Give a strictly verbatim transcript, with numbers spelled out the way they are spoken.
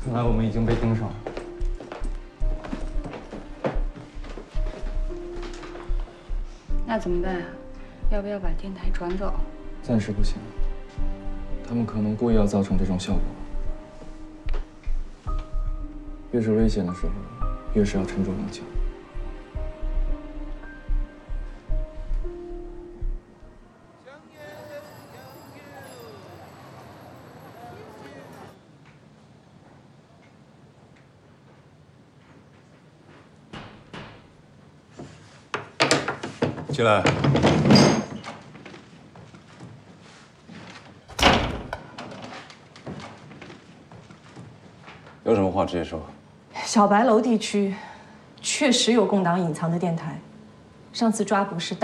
看来我们已经被盯上了。 那怎么办啊？要不要把电台转走？ 暂时不行，他们可能故意要造成这种效果。越是危险的时候，越是要沉着冷静。 进来。有什么话直接说。 小白楼地区确实有共党隐藏的电台，上次抓捕是打。